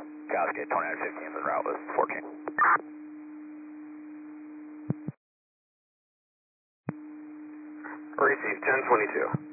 Cascade 2915, the route was 14. Receive 1022.